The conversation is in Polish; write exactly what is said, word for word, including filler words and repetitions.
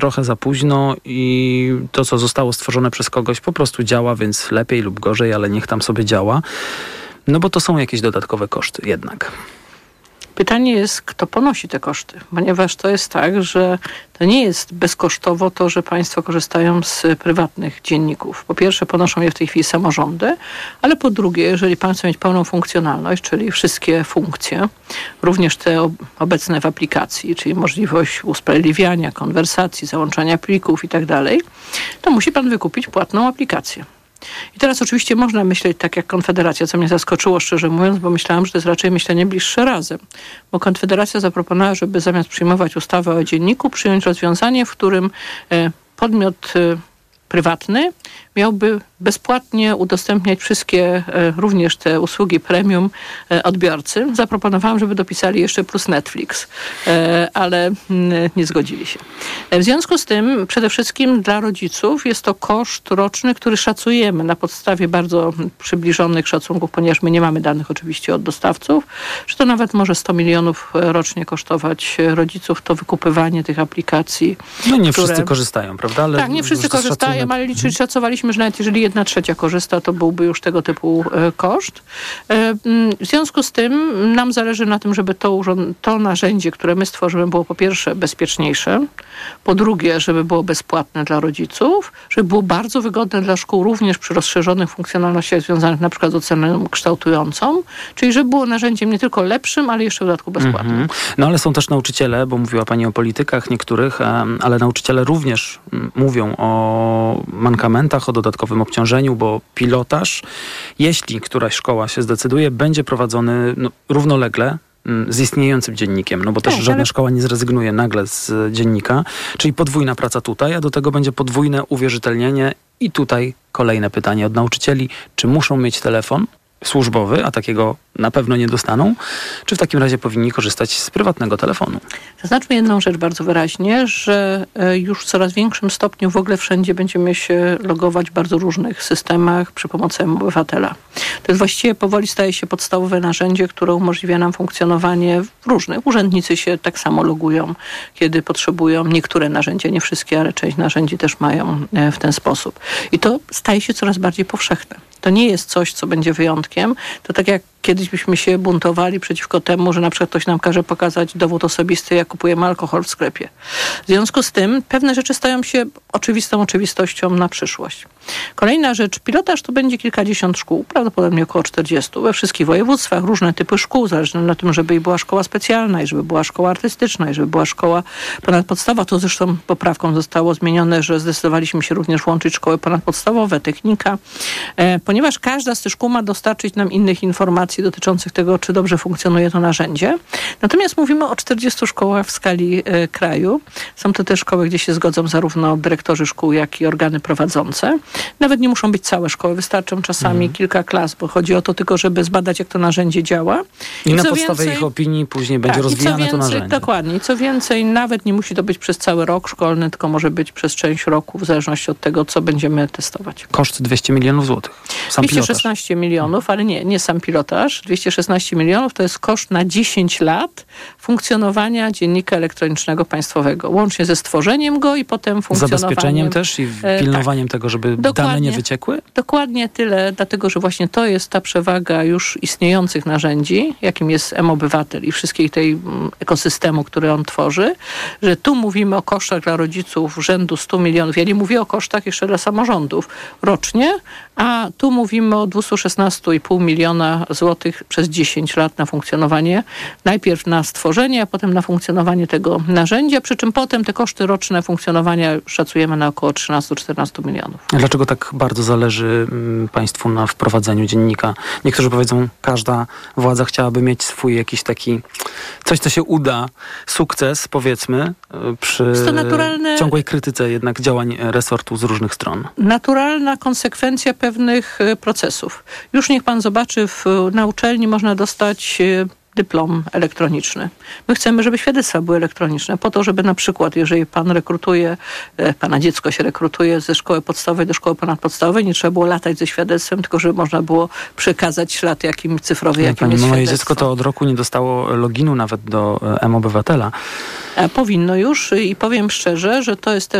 trochę za późno i to, co zostało stworzone przez kogoś, po prostu działa, więc lepiej lub gorzej, ale niech tam sobie działa. No bo to są jakieś dodatkowe koszty jednak. Pytanie jest, kto ponosi te koszty, ponieważ to jest tak, że to nie jest bezkosztowo to, że państwo korzystają z prywatnych dzienników. Po pierwsze, ponoszą je w tej chwili samorządy, ale po drugie, jeżeli państwo mieć pełną funkcjonalność, czyli wszystkie funkcje, również te obecne w aplikacji, czyli możliwość usprawiedliwiania, konwersacji, załączania plików i tak dalej, to musi pan wykupić płatną aplikację. I teraz oczywiście można myśleć tak jak Konfederacja, co mnie zaskoczyło szczerze mówiąc, bo myślałam, że to jest raczej myślenie bliższe razem. Bo Konfederacja zaproponowała, żeby zamiast przyjmować ustawę o dzienniku, przyjąć rozwiązanie, w którym podmiot prywatny miałby bezpłatnie udostępniać wszystkie, również te usługi premium odbiorcy. Zaproponowałam, żeby dopisali jeszcze plus Netflix, ale nie zgodzili się. W związku z tym przede wszystkim dla rodziców jest to koszt roczny, który szacujemy na podstawie bardzo przybliżonych szacunków, ponieważ my nie mamy danych oczywiście od dostawców, że to nawet może sto milionów rocznie kosztować rodziców to wykupywanie tych aplikacji. No nie które... wszyscy korzystają, prawda? Ale tak, nie wszyscy korzystają, szacunek. Ale liczy, szacowaliśmy, że nawet jeżeli jedna trzecia korzysta, to byłby już tego typu e, koszt. E, w związku z tym nam zależy na tym, żeby to, urząd- to narzędzie, które my stworzymy, było po pierwsze bezpieczniejsze, po drugie, żeby było bezpłatne dla rodziców, żeby było bardzo wygodne dla szkół, również przy rozszerzonych funkcjonalnościach związanych na przykład z oceną kształtującą, czyli żeby było narzędziem nie tylko lepszym, ale jeszcze w dodatku bezpłatnym. Mm-hmm. No ale są też nauczyciele, bo mówiła pani o politykach niektórych, ale nauczyciele również mówią o mankamentach, o dodatkowym obciążeniu, bo pilotaż, jeśli któraś szkoła się zdecyduje, będzie prowadzony no, równolegle z istniejącym dziennikiem, no bo też tak, żadna ale... szkoła nie zrezygnuje nagle z dziennika, czyli podwójna praca tutaj, a do tego będzie podwójne uwierzytelnienie i tutaj kolejne pytanie od nauczycieli, czy muszą mieć telefon służbowy, a takiego na pewno nie dostaną, czy w takim razie powinni korzystać z prywatnego telefonu? Zaznaczmy jedną rzecz bardzo wyraźnie, że już w coraz większym stopniu w ogóle wszędzie będziemy się logować w bardzo różnych systemach przy pomocy obywatela. To jest właściwie powoli staje się podstawowe narzędzie, które umożliwia nam funkcjonowanie w różnych. Urzędnicy się tak samo logują, kiedy potrzebują. Niektóre narzędzia, nie wszystkie, ale część narzędzi też mają w ten sposób. I to staje się coraz bardziej powszechne. To nie jest coś, co będzie wyjątkiem. To tak jak kiedyś byśmy się buntowali przeciwko temu, że na przykład ktoś nam każe pokazać dowód osobisty, jak kupujemy alkohol w sklepie. W związku z tym pewne rzeczy stają się oczywistą oczywistością na przyszłość. Kolejna rzecz, pilotaż to będzie kilkadziesiąt szkół, prawdopodobnie około czterdziestu we wszystkich województwach, różne typy szkół, zależne na tym, żeby była szkoła specjalna i żeby była szkoła artystyczna i żeby była szkoła ponadpodstawowa. To zresztą poprawką zostało zmienione, że zdecydowaliśmy się również włączyć szkoły ponadpodstawowe, technika, e, ponieważ każda z tych szkół ma dostarczyć nam innych informacji dotyczących tego, czy dobrze funkcjonuje to narzędzie. Natomiast mówimy o czterdziestu szkołach w skali e, kraju. Są to te szkoły, gdzie się zgodzą zarówno dyrektorzy szkół, jak i organy prowadzące. Nawet nie muszą być całe szkoły, wystarczą czasami mhm. kilka klas, bo chodzi o to tylko, żeby zbadać, jak to narzędzie działa. I, I na co podstawie więcej, ich opinii później będzie tak, rozwijane więcej, to narzędzie. Dokładnie. Co więcej, nawet nie musi to być przez cały rok szkolny, tylko może być przez część roku, w zależności od tego, co będziemy testować. Koszt dwieście milionów złotych. Sam dwieście szesnaście milionów, ale nie, nie sam pilotaż. dwieście szesnaście milionów to jest koszt na dziesięć lat funkcjonowania dziennika elektronicznego państwowego. Łącznie ze stworzeniem go i potem funkcjonowaniem. Zabezpieczeniem też i pilnowaniem e, tak. tego, żeby dokładnie, dane nie wyciekły? Dokładnie tyle, dlatego że właśnie to jest ta przewaga już istniejących narzędzi, jakim jest M-Obywatel i wszystkiej tej ekosystemu, który on tworzy, że tu mówimy o kosztach dla rodziców rzędu stu milionów. Ja nie mówię o kosztach jeszcze dla samorządów rocznie, a tu mówimy o dwieście szesnaście i pół miliona złotych przez dziesięć lat na funkcjonowanie. Najpierw na stworzenie, a potem na funkcjonowanie tego narzędzia, przy czym potem te koszty roczne funkcjonowania szacujemy na około trzynaście do czternastu milionów. A dlaczego tak bardzo zależy państwu na wprowadzeniu dziennika? Niektórzy powiedzą, każda władza chciałaby mieć swój jakiś taki, coś co się uda, sukces powiedzmy, przy naturalne, ciągłej krytyce jednak działań resortu z różnych stron. Naturalna konsekwencja pewnych procesów. Już niech pan zobaczy, w, na uczelni można dostać dyplom elektroniczny. My chcemy, żeby świadectwa były elektroniczne, po to, żeby na przykład, jeżeli pan rekrutuje, pana dziecko się rekrutuje ze szkoły podstawowej do szkoły ponadpodstawowej, nie trzeba było latać ze świadectwem, tylko żeby można było przekazać ślad jakim cyfrowy, jakim Pani, jest moje świadectwo. dziecko to od roku nie dostało loginu nawet do e-Obywatela. Powinno już i powiem szczerze, że to jest też